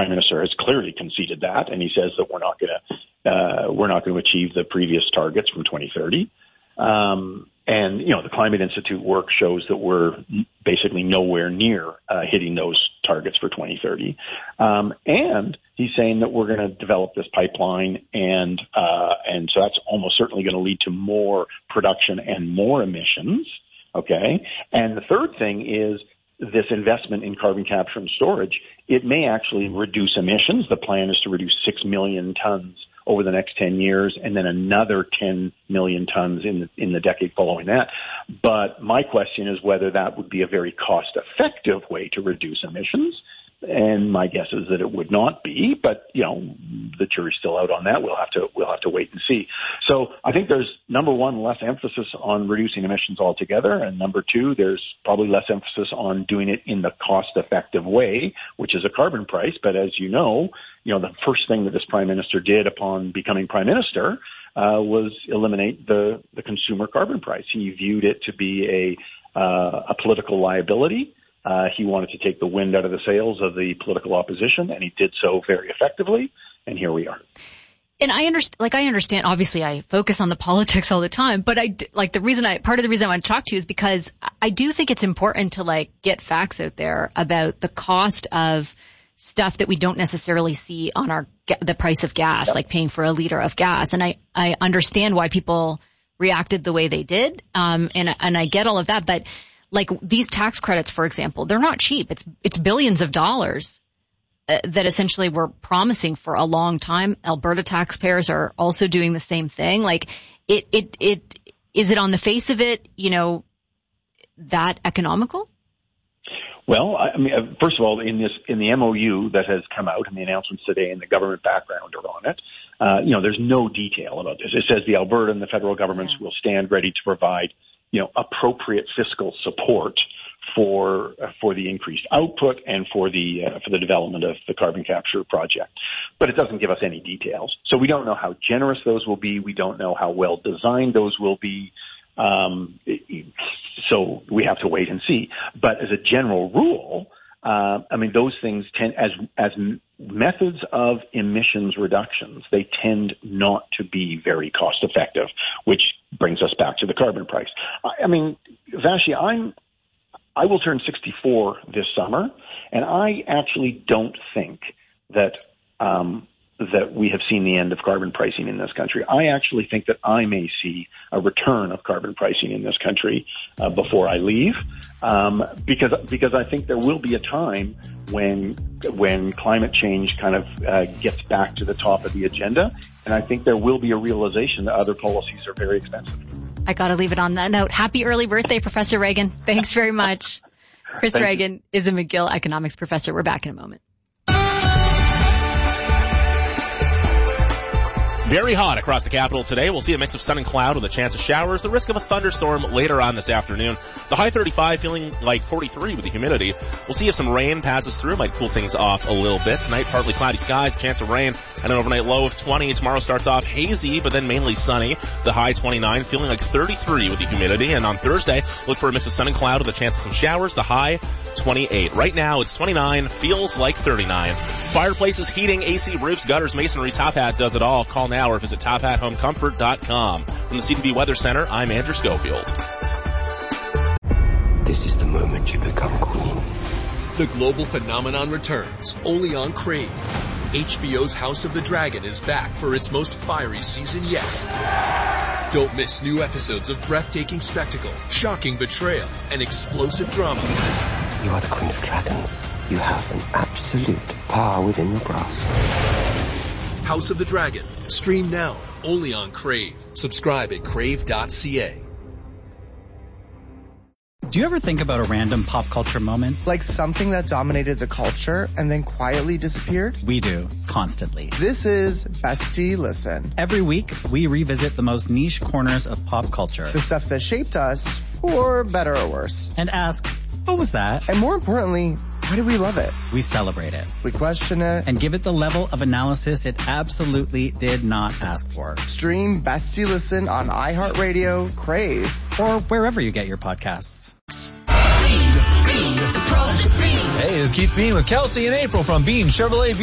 Prime Minister has clearly conceded that, and he says that we're not going to achieve the previous targets from 2030. And, the Climate Institute work shows that we're basically nowhere near hitting those targets for 2030. And he's saying that we're going to develop this pipeline, and so that's almost certainly going to lead to more production and more emissions. Okay. And the third thing is this investment in carbon capture and storage. It may actually reduce emissions. The plan is to reduce 6 million tons over the next 10 years, and then another 10 million tons in the decade following that. But my question is whether that would be a very cost-effective way to reduce emissions. And my guess is that it would not be, but the jury's still out on that. We'll have to wait and see. So I think there's, number one, less emphasis on reducing emissions altogether, and number two, there's probably less emphasis on doing it in the cost-effective way, which is a carbon price. But as you know, the first thing that this Prime Minister did upon becoming Prime Minister was eliminate the consumer carbon price. He viewed it to be a political liability. He wanted to take the wind out of the sails of the political opposition, and he did so very effectively, and here we are. And I understand, obviously I focus on the politics all the time, but part of the reason I want to talk to you is because I do think it's important to get facts out there about the cost of stuff that we don't necessarily see on the price of gas, like paying for a liter of gas. And I understand why people reacted the way they did. And I get all of that, but these tax credits, for example, they're not cheap. It's billions of dollars that essentially we're promising for a long time. Alberta taxpayers are also doing the same thing. Is it on the face of it, that economical? Well, first of all, in the MOU that has come out and the announcements today and the government background are on it, there's no detail about this. It says the Alberta and the federal governments will stand ready to provide appropriate fiscal support for the increased output and for the development of the carbon capture project. But it doesn't give us any details. So we don't know how generous those will be. We don't know how well designed those will be. So we have to wait and see. But as a general rule, those things tend, as methods of emissions reductions, they tend not to be very cost effective, which brings us back to the carbon price. Vashi, I will turn 64 this summer, and I actually don't think that we have seen the end of carbon pricing in this country. I actually think that I may see a return of carbon pricing in this country before I leave, because I think there will be a time when climate change kind of gets back to the top of the agenda, and I think there will be a realization that other policies are very expensive. I got to leave it on that note. Happy early birthday, Professor Reagan. Thanks very much. Chris Reagan is a McGill economics professor. We're back in a moment. Very hot across the capital today. We'll see a mix of sun and cloud with a chance of showers. The risk of a thunderstorm later on this afternoon. The high 35 feeling like 43 with the humidity. We'll see if some rain passes through. Might cool things off a little bit. Tonight, partly cloudy skies, chance of rain, and an overnight low of 20. Tomorrow starts off hazy, but then mainly sunny. The high 29 feeling like 33 with the humidity. And on Thursday, look for a mix of sun and cloud with a chance of some showers. The high 28. Right now, it's 29, feels like 39. Fireplaces, heating, AC, roofs, gutters, masonry, Top Hat does it all. Call now or visit TopHatHomeComfort.com. From the CTV Weather Center, I'm Andrew Schofield. This is the moment you become queen. The global phenomenon returns, only on Crave. HBO's House of the Dragon is back for its most fiery season yet. Don't miss new episodes of breathtaking spectacle, shocking betrayal, and explosive drama. You are the Queen of Dragons. You have an absolute power within your grasp. House of the Dragon. Stream now, only on Crave. Subscribe at crave.ca. Do you ever think about a random pop culture moment? Like something that dominated the culture and then quietly disappeared? We do, constantly. This is Bestie Listen. Every week, we revisit the most niche corners of pop culture. The stuff that shaped us, for better or worse. And ask, what was that? And more importantly, why do we love it? We celebrate it. We question it. And give it the level of analysis it absolutely did not ask for. Stream Bestie Listen on iHeartRadio, Crave, or wherever you get your podcasts. Hey, this is Keith Bean with Kelsey and April from Bean Chevrolet.